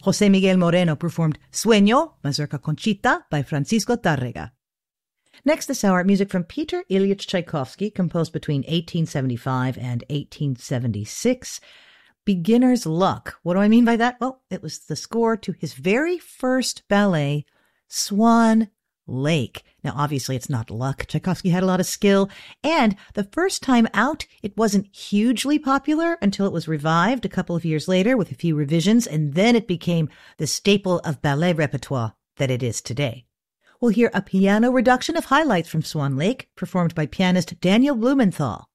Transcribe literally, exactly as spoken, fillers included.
José Miguel Moreno performed Sueño, Mazurka Conchita by Francisco Tárrega. Next this hour, music from Peter Ilyich Tchaikovsky, composed between eighteen seventy-five and eighteen seventy-six. Beginner's Luck. What do I mean by that? Well, it was the score to his very first ballet, Swan Lake. Now, obviously, it's not luck. Tchaikovsky had a lot of skill. And the first time out, it wasn't hugely popular until it was revived a couple of years later with a few revisions. And then it became the staple of ballet repertoire that it is today. We'll hear a piano reduction of highlights from Swan Lake, performed by pianist Daniel Blumenthal.